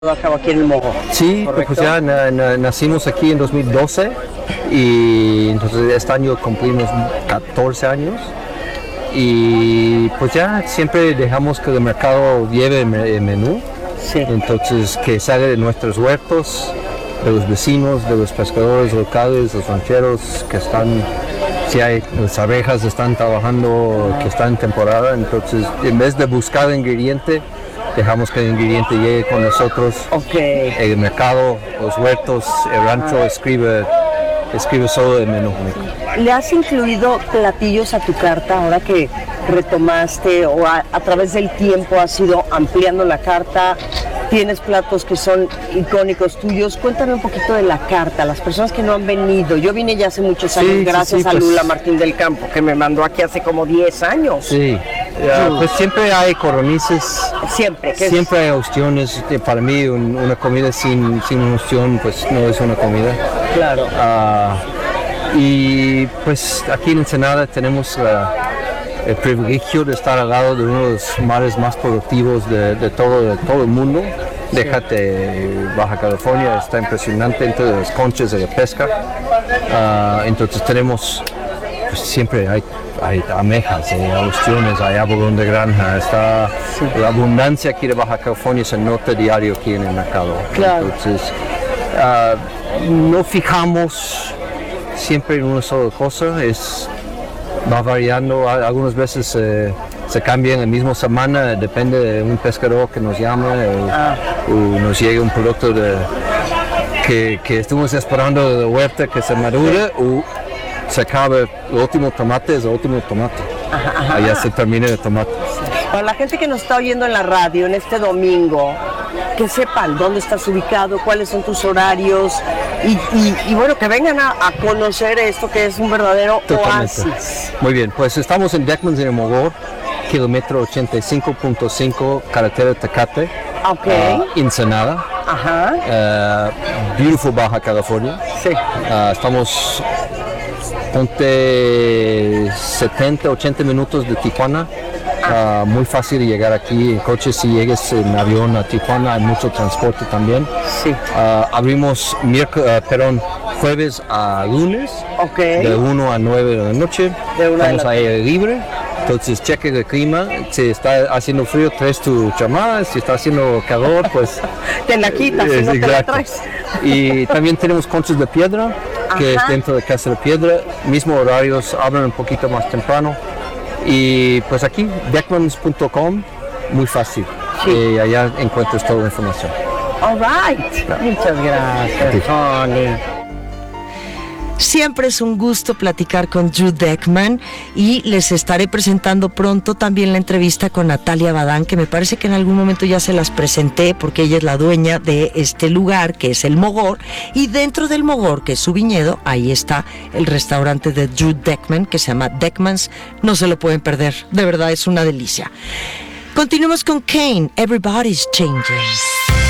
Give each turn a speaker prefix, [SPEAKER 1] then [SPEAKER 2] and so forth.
[SPEAKER 1] a cabo aquí en el Mogo.
[SPEAKER 2] Sí,
[SPEAKER 1] ¿correcto?
[SPEAKER 2] pues ya nacimos aquí en 2012 y entonces este año cumplimos 14 años y pues ya siempre dejamos que el mercado lleve el menú,
[SPEAKER 1] Sí.
[SPEAKER 2] entonces que salga de nuestros huertos, de los vecinos, de los pescadores locales, los rancheros que están, si hay, las abejas están trabajando, que están en temporada, entonces en vez de buscar el ingrediente, dejamos que el ingrediente llegue con nosotros.
[SPEAKER 1] Ok.
[SPEAKER 2] El mercado, los huertos, el rancho escribe solo el menú.
[SPEAKER 1] ¿Le has incluido platillos a tu carta ahora que retomaste o a través del tiempo has ido ampliando la carta? Tienes platos que son icónicos tuyos. Cuéntame un poquito de la carta, las personas que no han venido. Yo vine ya hace muchos años,
[SPEAKER 2] Sí,
[SPEAKER 1] gracias
[SPEAKER 2] sí,
[SPEAKER 1] a
[SPEAKER 2] pues,
[SPEAKER 1] Lula Martín del Campo, que me mandó aquí hace como 10 años.
[SPEAKER 2] Sí, pues siempre hay coronices,
[SPEAKER 1] Siempre.
[SPEAKER 2] siempre hay opciones. Para mí una comida sin una opción pues no es una comida.
[SPEAKER 1] Claro.
[SPEAKER 2] Y pues aquí en Ensenada tenemos el privilegio de estar al lado de uno de los mares más productivos de todo el mundo. Déjate, Baja California está impresionante entre las conchas de la pesca. Entonces tenemos, pues siempre hay amejas, hay opciones, hay abolón de granja, está la abundancia aquí de Baja California se nota diario aquí en el mercado.
[SPEAKER 1] Claro.
[SPEAKER 2] Entonces no fijamos siempre en una sola cosa, va variando, algunas veces se cambia en la misma semana, depende de un pescador que nos llama o nos llega un producto que estamos esperando de la huerta que se madure o se acaba el último tomate, es el último tomate. Allá se termina el tomate.
[SPEAKER 1] Para la gente que nos está oyendo en la radio en este domingo, que sepan dónde estás ubicado, cuáles son tus horarios y bueno, que vengan a conocer esto que es un verdadero
[SPEAKER 2] Totalmente.
[SPEAKER 1] oasis.
[SPEAKER 2] Muy bien, pues estamos en Deckmans en el Mogor, kilómetro 85.5, carretera Tecate,
[SPEAKER 1] Ok.
[SPEAKER 2] Ensenada,
[SPEAKER 1] Ajá.
[SPEAKER 2] beautiful Baja California.
[SPEAKER 1] Sí.
[SPEAKER 2] Estamos ponte 70, 80 minutos de Tijuana. Muy fácil de llegar aquí en coche. Si llegues en avión a Tijuana hay mucho transporte también.
[SPEAKER 1] Sí.
[SPEAKER 2] Abrimos jueves a lunes
[SPEAKER 1] Ok.
[SPEAKER 2] de 1 a 9 de la noche.
[SPEAKER 1] De 1 de
[SPEAKER 2] Estamos
[SPEAKER 1] la
[SPEAKER 2] aire libre. Entonces cheque el clima. Si está haciendo frío traes tu chamada. Si está haciendo calor pues
[SPEAKER 1] Te la quitas, si no te la
[SPEAKER 2] exacto.
[SPEAKER 1] traes.
[SPEAKER 2] Y también tenemos conchas de piedra, que
[SPEAKER 1] Ajá.
[SPEAKER 2] es dentro de Casa de Piedra, mismo horarios, abren un poquito más temprano. Y pues aquí, deckmans.com, muy fácil.
[SPEAKER 1] Sí.
[SPEAKER 2] Y allá encuentras toda la información.
[SPEAKER 1] All right. Muchas gracias, Tony. Siempre es un gusto platicar con Drew Deckman y les estaré presentando pronto también la entrevista con Natalia Badán, que me parece que en algún momento ya se las presenté porque ella es la dueña de este lugar que es el Mogor, y dentro del Mogor, que es su viñedo, ahí está el restaurante de Drew Deckman que se llama Deckmans. No se lo pueden perder, de verdad es una delicia. Continuemos con Kane, Everybody's Changing.